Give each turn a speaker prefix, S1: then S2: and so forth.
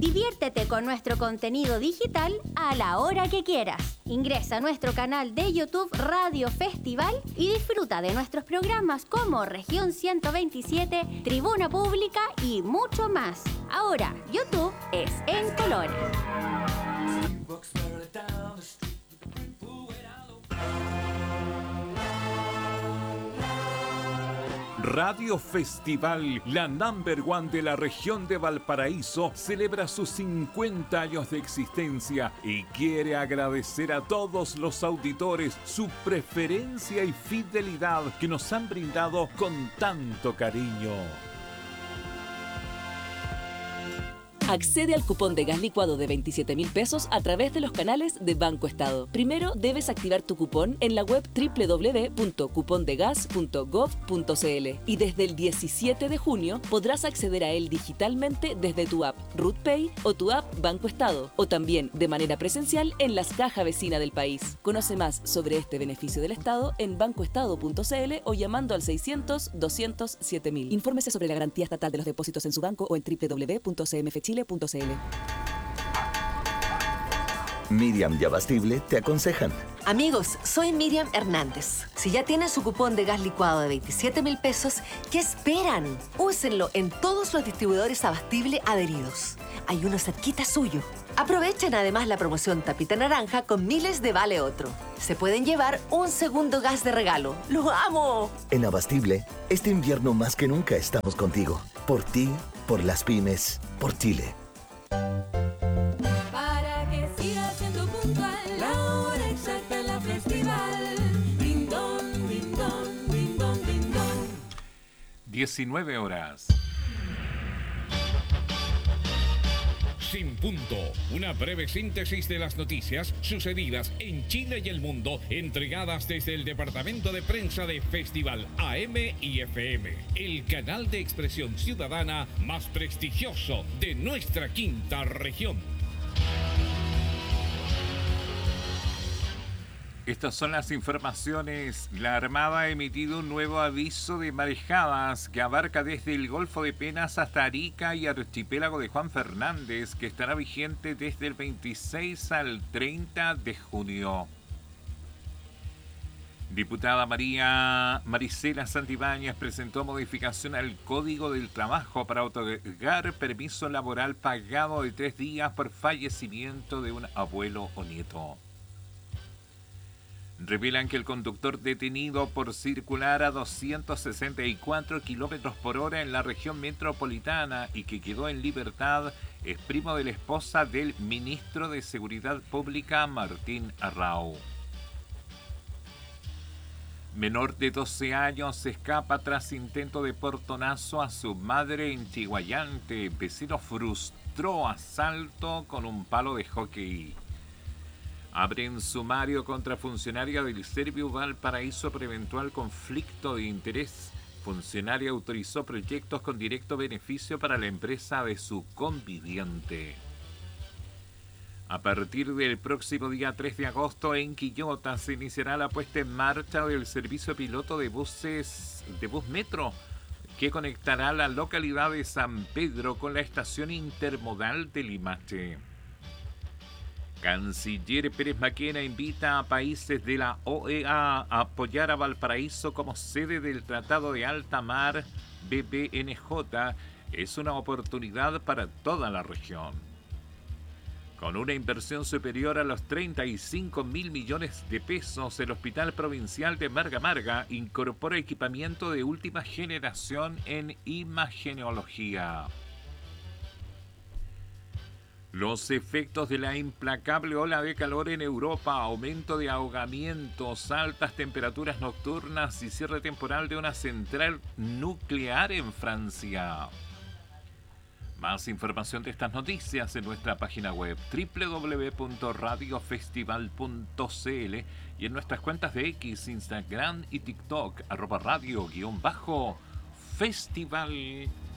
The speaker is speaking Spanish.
S1: Diviértete con nuestro contenido digital a la hora que quieras. Ingresa a nuestro canal de YouTube Radio Festival y disfruta de nuestros programas como Región 127, Tribuna Pública y mucho más. Ahora, YouTube es en colores.
S2: Radio Festival, la #1 de la región de Valparaíso, celebra sus 50 años de existencia y quiere agradecer a todos los auditores su preferencia y fidelidad que nos han brindado con tanto cariño.
S3: Accede al cupón de gas licuado de 27.000 pesos a través de los canales de Banco Estado. Primero debes activar tu cupón en la web www.cupondegas.gov.cl y desde el 17 de junio podrás acceder a él digitalmente desde tu app RutPay o tu app Banco Estado, o también de manera presencial en las cajas vecinas del país. Conoce más sobre este beneficio del Estado en bancoestado.cl o llamando al 600-200-7000. Infórmese sobre la garantía estatal de los depósitos en su banco o en www.cmfchile.cl.
S4: Miriam y Abastible te aconsejan.
S5: Amigos, soy Miriam Hernández. Si ya tienen su cupón de gas licuado de 27.000 pesos, ¿qué esperan? Úsenlo en todos los distribuidores Abastible adheridos. Hay uno cerquita suyo. Aprovechen además la promoción Tapita Naranja con miles de vale otro. Se pueden llevar un segundo gas de regalo. ¡Lo amo!
S4: En Abastible, este invierno más que nunca estamos contigo. Por ti, por las pymes, por Chile.
S6: Para que siga siendo puntual, la hora exacta en la festival. Ding dong, ding dong, ding dong, ding dong.
S2: 19 horas.
S7: Sin punto, una breve síntesis de las noticias sucedidas en Chile y el mundo, entregadas desde el departamento de prensa de Festival AM y FM, el canal de expresión ciudadana más prestigioso de nuestra quinta región.
S2: Estas son las informaciones. La Armada ha emitido un nuevo aviso de marejadas que abarca desde el Golfo de Penas hasta Arica y Archipiélago de Juan Fernández, que estará vigente desde el 26 al 30 de junio. Diputada Marisela Santibáñez presentó modificación al Código del Trabajo para otorgar permiso laboral pagado de 3 días por fallecimiento de un abuelo o nieto. Revelan que el conductor detenido por circular a 264 kilómetros por hora en la región metropolitana y que quedó en libertad es primo de la esposa del ministro de Seguridad Pública, Martín Arrau. Menor de 12 años se escapa tras intento de portonazo a su madre en Chiguayante. Vecino frustró asalto con un palo de hockey. Abren sumario contra funcionaria del Serviu Valparaíso por eventual conflicto de interés. Funcionaria autorizó proyectos con directo beneficio para la empresa de su conviviente. A partir del próximo día 3 de agosto en Quillota se iniciará la puesta en marcha del servicio piloto de bus metro que conectará la localidad de San Pedro con la estación intermodal de Limache. Canciller Pérez Maquena invita a países de la OEA a apoyar a Valparaíso como sede del Tratado de Alta Mar BBNJ. Es una oportunidad para toda la región. Con una inversión superior a los 35.000 millones de pesos, el Hospital Provincial de Marga Marga incorpora equipamiento de última generación en imagenología. Los efectos de la implacable ola de calor en Europa, aumento de ahogamientos, altas temperaturas nocturnas y cierre temporal de una central nuclear en Francia. Más información de estas noticias en nuestra página web www.radiofestival.cl y en nuestras cuentas de X, Instagram y TikTok @radio_festival.